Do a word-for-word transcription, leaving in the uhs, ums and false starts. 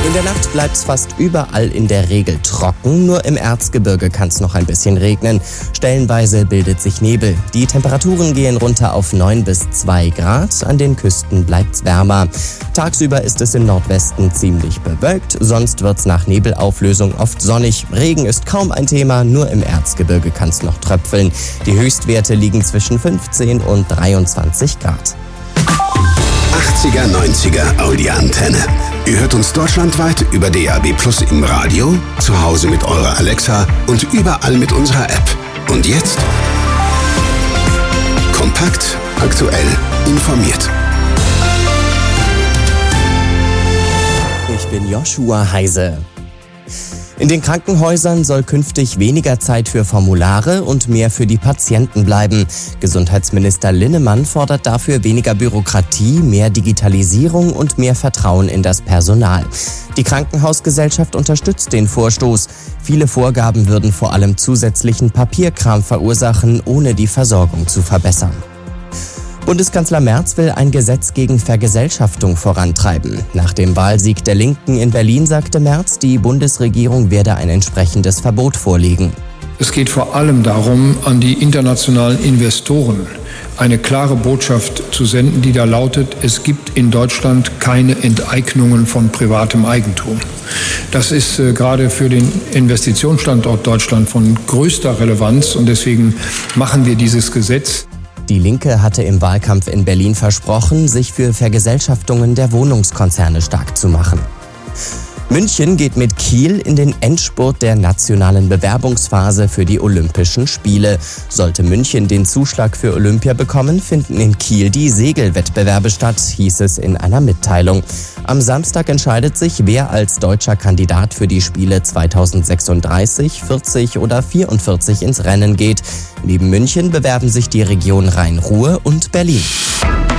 In der Nacht bleibt's fast überall in der Regel trocken, nur im Erzgebirge kann's noch ein bisschen regnen. Stellenweise bildet sich Nebel. Die Temperaturen gehen runter auf neun bis zwei Grad, an den Küsten bleibt's wärmer. Tagsüber ist es im Nordwesten ziemlich bewölkt, sonst wird's nach Nebelauflösung oft sonnig. Regen ist kaum ein Thema, nur im Erzgebirge kann's noch tröpfeln. Die Höchstwerte liegen zwischen fünfzehn und dreiundzwanzig Grad. achtziger, neunziger Audi-Antenne. Ihr hört uns deutschlandweit über D A B Plus im Radio, zu Hause mit eurer Alexa und überall mit unserer App. Und jetzt? Kompakt, aktuell, informiert. Ich bin Joshua Heise. In den Krankenhäusern soll künftig weniger Zeit für Formulare und mehr für die Patienten bleiben. Gesundheitsminister Linnemann fordert dafür weniger Bürokratie, mehr Digitalisierung und mehr Vertrauen in das Personal. Die Krankenhausgesellschaft unterstützt den Vorstoß. Viele Vorgaben würden vor allem zusätzlichen Papierkram verursachen, ohne die Versorgung zu verbessern. Bundeskanzler Merz will ein Gesetz gegen Vergesellschaftung vorantreiben. Nach dem Wahlsieg der Linken in Berlin sagte Merz, die Bundesregierung werde ein entsprechendes Verbot vorlegen. Es geht vor allem darum, an die internationalen Investoren eine klare Botschaft zu senden, die da lautet, es gibt in Deutschland keine Enteignungen von privatem Eigentum. Das ist äh, gerade für den Investitionsstandort Deutschland von größter Relevanz und deswegen machen wir dieses Gesetz. Die Linke hatte im Wahlkampf in Berlin versprochen, sich für Vergesellschaftungen der Wohnungskonzerne stark zu machen. München geht mit Kiel in den Endspurt der nationalen Bewerbungsphase für die Olympischen Spiele. Sollte München den Zuschlag für Olympia bekommen, finden in Kiel die Segelwettbewerbe statt, hieß es in einer Mitteilung. Am Samstag entscheidet sich, wer als deutscher Kandidat für die Spiele zweitausendsechsunddreißig, vierzig oder vierundvierzig ins Rennen geht. Neben München bewerben sich die Region Rhein-Ruhr und Berlin.